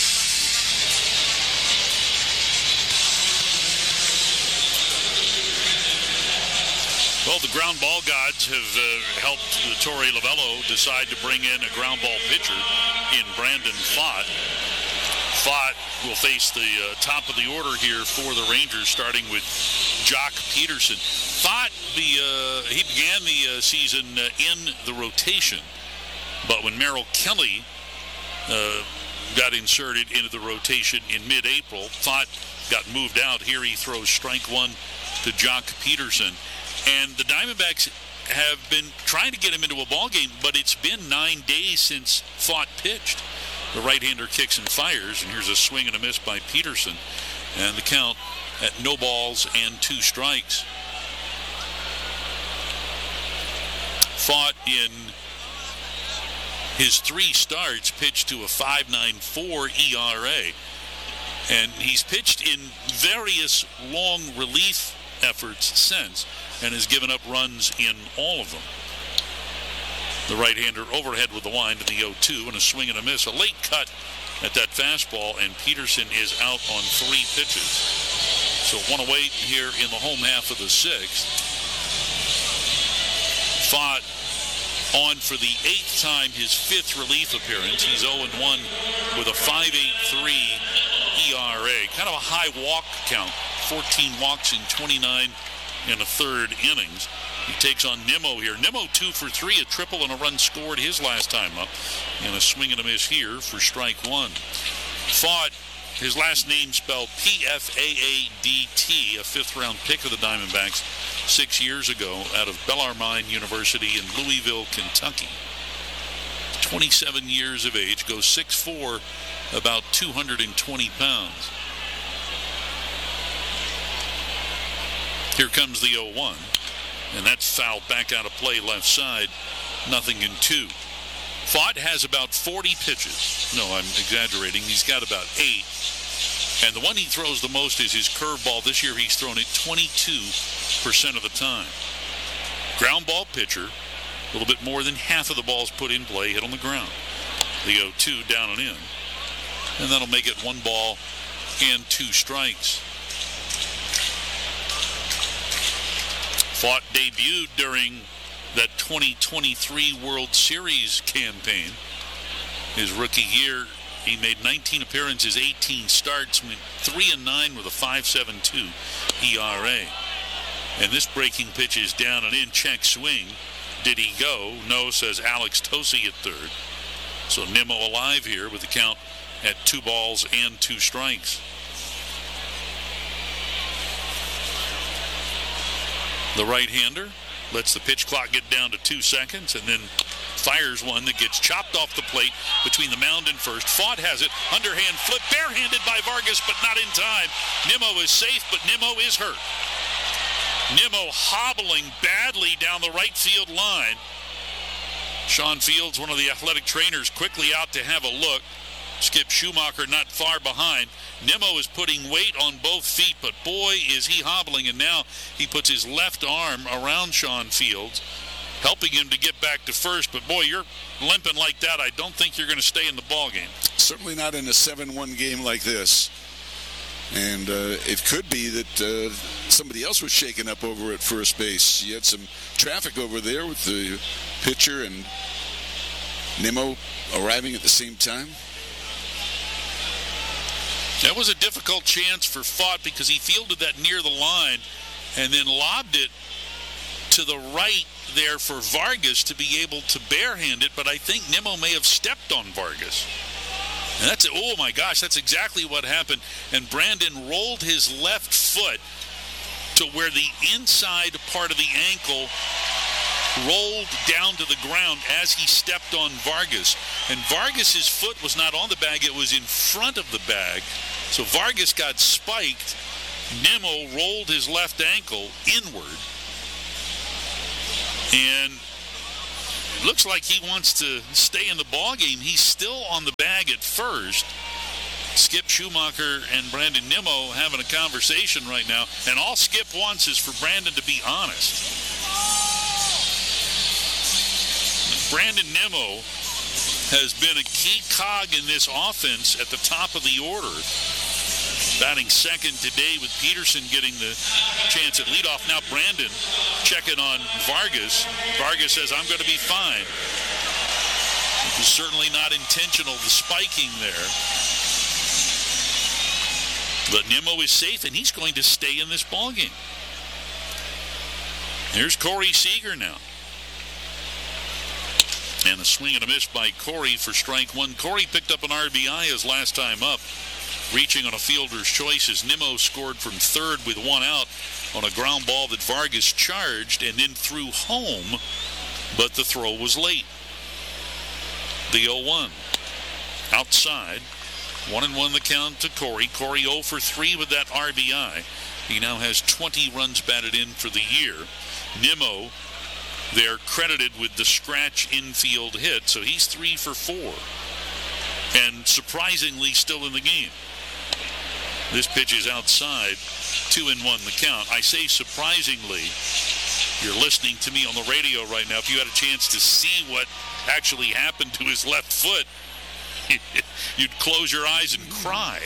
Well, the ground ball gods have uh, helped Torey Lovello decide to bring in a ground ball pitcher in Brandon Pfaadt. Pfaadt will face the uh, top of the order here for the Rangers, starting with Jock Peterson. Pfaadt, the, uh, he began the uh, season uh, in the rotation, but when Merrill Kelly uh, got inserted into the rotation in mid-April, Pfaadt got moved out. Here he throws strike one to Jock Peterson. And the Diamondbacks have been trying to get him into a ball game, but it's been nine days since Pfaadt pitched. The right-hander kicks and fires, and here's a swing and a miss by Peterson. And the count at no balls and two strikes. Pfaadt in his three starts pitched to a five point nine four E R A. And he's pitched in various long relief efforts since, and has given up runs in all of them. The right-hander overhead with the wind in the oh two, and a swing and a miss. A late cut at that fastball, and Peterson is out on three pitches. So one away here in the home half of the sixth. Pfaadt on for the eighth time, his fifth relief appearance. He's oh and one with a five point eight three E R A. Kind of a high walk count. fourteen walks in twenty-nine and a third innings. He takes on Nimmo here. Nimmo two for three, a triple and a run scored his last time up. And a swing and a miss here for strike one. Pfaadt, his last name spelled P F A A D T, a fifth-round pick of the Diamondbacks six years ago out of Bellarmine University in Louisville, Kentucky. twenty-seven years of age, goes six foot four, about two hundred twenty pounds. Here comes the oh one, and that's fouled back out of play left side, nothing in two. Pfaadt has about forty pitches. No, I'm exaggerating. He's got about eight. And the one he throws the most is his curveball. This year he's thrown it twenty-two percent of the time. Ground ball pitcher, a little bit more than half of the balls put in play hit on the ground. The oh two down and in. And that'll make it one ball and two strikes. Pfaadt debuted during that twenty twenty-three World Series campaign. His rookie year, he made nineteen appearances, eighteen starts, went three and nine with a five point seven two E R A. And this breaking pitch is down and in, check swing. Did he go? No, says Alex Tosi at third. So Nimmo alive here with the count at two balls and two strikes. The right-hander lets the pitch clock get down to two seconds and then fires one that gets chopped off the plate between the mound and first. Pfaadt has it, underhand flip, barehanded by Vargas, but not in time. Nimmo is safe, but Nimmo is hurt. Nimmo hobbling badly down the right field line. Sean Fields, one of the athletic trainers, quickly out to have a look. Skip Schumacher not far behind. Nimmo is putting weight on both feet, but boy, is he hobbling, and now he puts his left arm around Sean Fields, helping him to get back to first. But boy, you're limping like that, I don't think you're going to stay in the ball game. Certainly not in a seven one game like this. And uh, it could be that uh, somebody else was shaken up over at first base. You had some traffic over there with the pitcher and Nimmo arriving at the same time. That was a difficult chance for Pfaadt because he fielded that near the line and then lobbed it to the right there for Vargas to be able to barehand it, but I think Nimmo may have stepped on Vargas. And that's, oh my gosh, that's exactly what happened. And Brandon rolled his left foot to where the inside part of the ankle rolled down to the ground as he stepped on Vargas. And Vargas's foot was not on the bag, it was in front of the bag. So Vargas got spiked. Nimmo rolled his left ankle inward. And it looks like he wants to stay in the ballgame. He's still on the bag at first. Skip Schumacher and Brandon Nimmo having a conversation right now. And all Skip wants is for Brandon to be honest. Brandon Nimmo has been a key cog in this offense at the top of the order. Batting second today with Peterson getting the chance at leadoff. Now Brandon checking on Vargas. Vargas says, I'm going to be fine. It was certainly not intentional, the spiking there. But Nimmo is safe, and he's going to stay in this ballgame. Here's Corey Seager now. And a swing and a miss by Corey for strike one. Corey picked up an R B I his last time up, reaching on a fielder's choice as Nimmo scored from third with one out on a ground ball that Vargas charged and then threw home, but the throw was late. The oh one. Outside. One and one the count to Corey. Corey oh for three with that R B I. He now has twenty runs batted in for the year. Nimmo, they're credited with the scratch infield hit, so he's three for four. And surprisingly still in the game. This pitch is outside, two and one the count. I say surprisingly, you're listening to me on the radio right now. If you had a chance to see what actually happened to his left foot, you'd close your eyes and cry.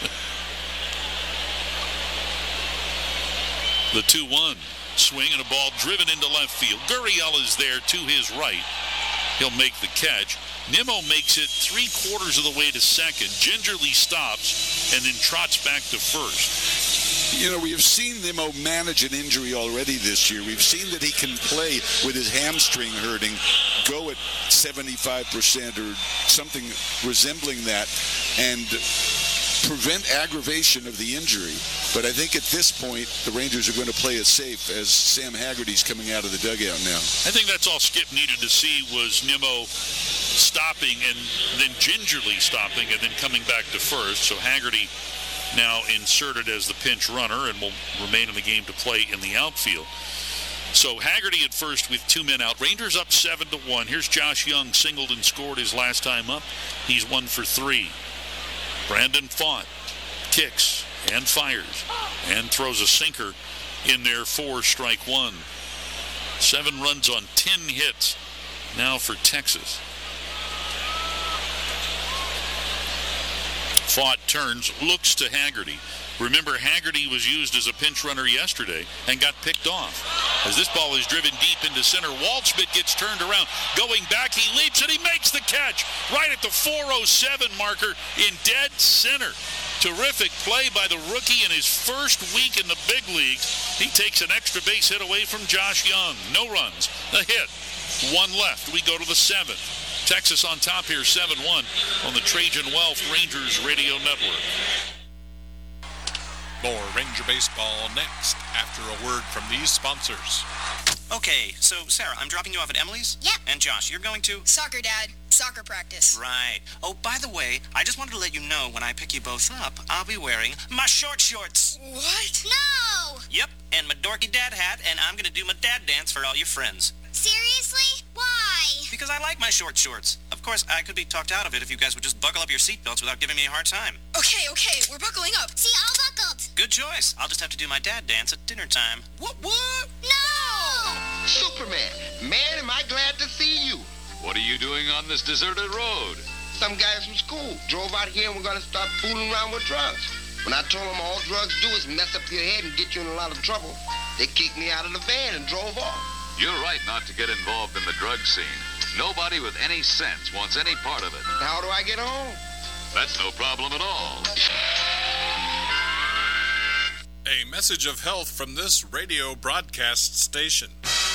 The two one. Swing and a ball driven into left field. Gurriel is there to his right. He'll make the catch. Nimmo makes it three quarters of the way to second, gingerly stops, and then trots back to first. You know, we have seen Nimmo manage an injury already this year. We've seen that he can play with his hamstring hurting, go at seventy-five percent or something resembling that, and prevent aggravation of the injury. But I think at this point, the Rangers are going to play it safe as Sam Haggerty's coming out of the dugout now. I think that's all Skip needed to see was Nimmo stopping and then gingerly stopping and then coming back to first. So Haggerty now inserted as the pinch runner and will remain in the game to play in the outfield. So Haggerty at first with two men out. Rangers up seven to one. Here's Josh Young, singled and scored his last time up. He's one for three. Brandon Pfaadt kicks and fires and throws a sinker in there for strike one. Seven runs on ten hits now for Texas. Pfaadt turns, looks to Haggerty. Remember, Haggerty was used as a pinch runner yesterday and got picked off. As this ball is driven deep into center, Waldschmidt gets turned around. Going back, he leaps and he makes the catch right at the four oh seven marker in dead center. Terrific play by the rookie in his first week in the big leagues. He takes an extra base hit away from Josh Young. No runs, a hit. One left. We go to the seventh. Texas on top here, seven one on the Trajan Wealth Rangers Radio Network. More Ranger Baseball next after a word from these sponsors. Okay, so Sarah, I'm dropping you off at Emily's? Yep. And Josh, you're going to? Soccer, Dad. Soccer practice. Right. Oh, by the way, I just wanted to let you know when I pick you both up, I'll be wearing my short shorts. What? No! Yep, and my dorky dad hat, and I'm going to do my dad dance for all your friends. Seriously? Why? Because I like my short shorts. Of course, I could be talked out of it if you guys would just buckle up your seatbelts without giving me a hard time. Okay, okay, we're buckling up. See, all buckled. Good choice. I'll just have to do my dad dance at dinner time. What, what? No! Superman, man, am I glad to see you. What are you doing on this deserted road? Some guys from school drove out here and we're going to start fooling around with drugs. When I told them all drugs do is mess up your head and get you in a lot of trouble, they kicked me out of the van and drove off. You're right not to get involved in the drug scene. Nobody with any sense wants any part of it. How do I get home? That's no problem at all. A message of health from this radio broadcast station.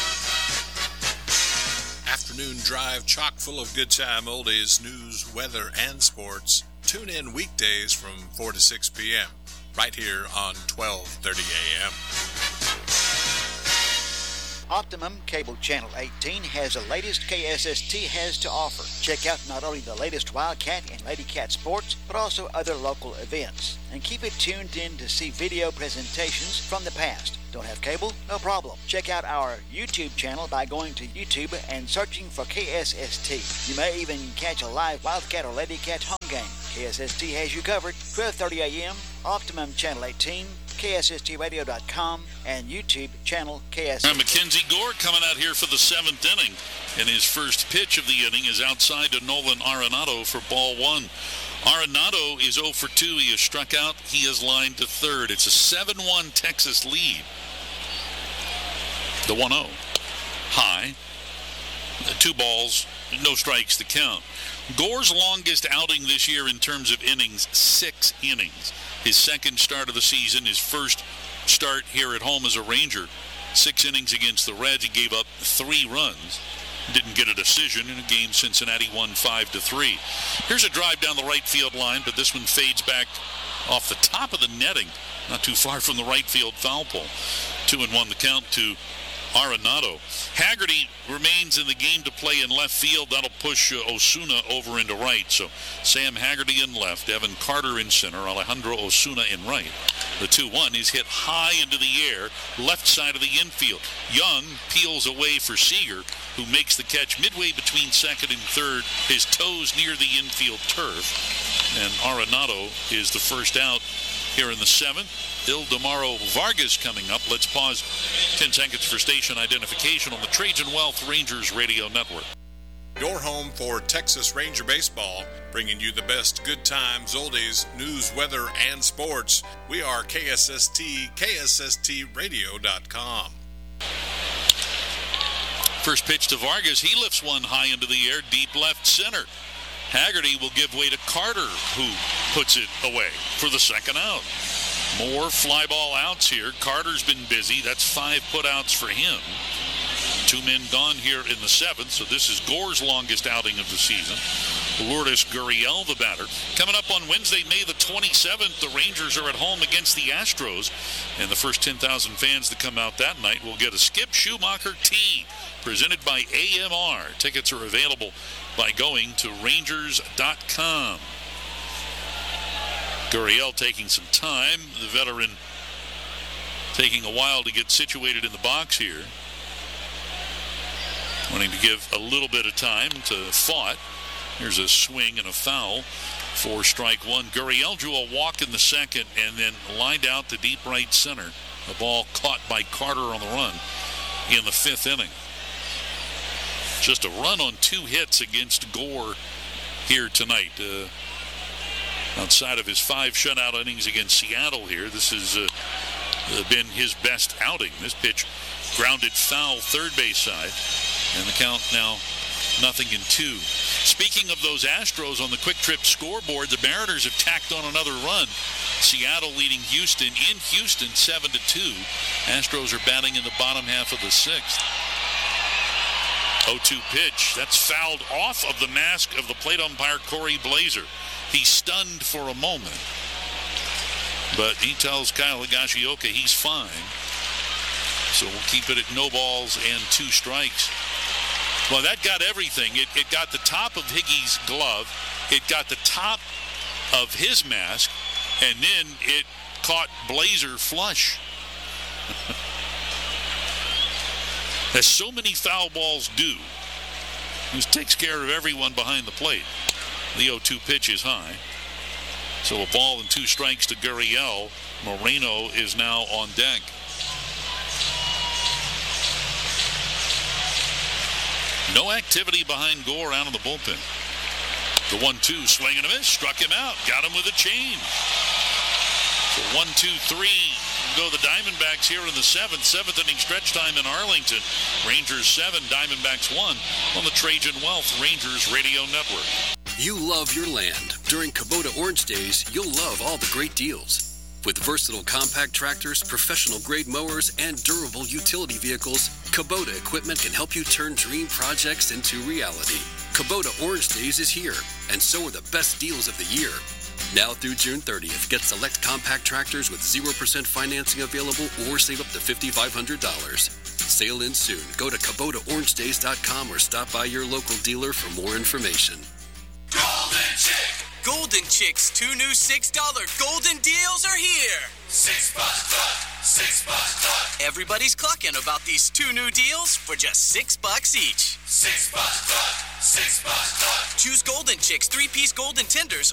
Afternoon drive chock full of good time oldies, news, weather, and sports. Tune in weekdays from four to six p.m. right here on twelve thirty a.m. Optimum Cable Channel eighteen has the latest K S S T has to offer. Check out not only the latest Wildcat and Lady Cat sports, but also other local events. And keep it tuned in to see video presentations from the past. Don't have cable? No problem. Check out our YouTube channel by going to YouTube and searching for K S S T. You may even catch a live Wildcat or Lady Cat home game. K S S T has you covered. twelve thirty a.m., Optimum Channel eighteen, K S S T radio dot com, and YouTube channel K S S T. Now Mackenzie Gore coming out here for the seventh inning, and his first pitch of the inning is outside to Nolan Arenado for ball one. Arenado is oh for two. He has struck out. He is lined to third. It's a seven one Texas lead. The one oh. High. Two balls, no strikes to count. Gore's longest outing this year in terms of innings, six innings. His second start of the season, his first start here at home as a Ranger. Six innings against the Reds. He gave up three runs. Didn't get a decision in a game Cincinnati won five to three. Here's a drive down the right field line, but this one fades back off the top of the netting, not too far from the right field foul pole. Two and one the count to Arenado. Haggerty remains in the game to play in left field. That'll push uh, Osuna over into right. So Sam Haggerty in left, Evan Carter in center, Alejandro Osuna in right. The two one is hit high into the air, left side of the infield. Young peels away for Seager, who makes the catch midway between second and third, his toes near the infield turf. And Arenado is the first out here in the seventh. Ildemaro Vargas coming up. Let's pause ten seconds for station identification on the Trajan Wealth Rangers Radio Network. Your home for Texas Ranger baseball, bringing you the best good times, oldies, news, weather, and sports. We are K S S T, K S S T radio dot com. First pitch to Vargas. He lifts one high into the air, deep left center. Haggerty will give way to Carter, who puts it away for the second out. More fly ball outs here. Carter's been busy. That's five putouts for him. Two men gone here in the seventh, so this is Gore's longest outing of the season. Lourdes Gurriel, the batter. Coming up on Wednesday, May the twenty-seventh, the Rangers are at home against the Astros. And the first ten thousand fans that come out that night will get a Skip Schumacher tee presented by A M R. Tickets are available by going to Rangers dot com. Gurriel taking some time. The veteran taking a while to get situated in the box here. Wanting to give a little bit of time to Fought. Here's a swing and a foul for strike one. Gurriel drew a walk in the second and then lined out to deep right center. The ball caught by Carter on the run in the fifth inning. Just a run on two hits against Gore here tonight. Uh, outside of his five shutout innings against Seattle here, this has uh, been his best outing. This pitch grounded foul third base side, and the count now nothing in two. Speaking of those Astros on the Quick Trip scoreboard, the Mariners have tacked on another run. Seattle leading Houston in Houston seven to two. Astros are batting in the bottom half of the sixth. oh two pitch. That's fouled off of the mask of the plate umpire, Corey Blazer. He's stunned for a moment, but he tells Kyle Higashioka he's fine. So we'll keep it at no balls and two strikes. Well, that got everything. It, it got the top of Higgy's glove. It got the top of his mask, and then it caught Blazer flush. As so many foul balls do, just takes care of everyone behind the plate. The oh two pitch is high. So a ball and two strikes to Gurriel. Moreno is now on deck. No activity behind Gore out of the bullpen. The one two, swing and a miss, struck him out, got him with a change. So one, two, three, go the Diamondbacks here in the seventh. Seventh inning stretch time in Arlington. Rangers seven, Diamondbacks one on the Trajan Wealth Rangers Radio Network. You love your land. During Kubota Orange Days, you'll love all the great deals. With versatile compact tractors, professional-grade mowers, and durable utility vehicles, Kubota equipment can help you turn dream projects into reality. Kubota Orange Days is here, and so are the best deals of the year. Now through June thirtieth, get select compact tractors with zero percent financing available or save up to five thousand five hundred dollars. Sale ends soon. Go to Kubota Orange Days dot com or stop by your local dealer for more information. Golden Chick. Golden Chick's two new six dollar golden deals are here. Six bucks cluck, six bucks cluck. Everybody's clucking about these two new deals for just six bucks each. Six bucks cluck, six bucks cluck. Choose Golden Chick's three-piece golden tenders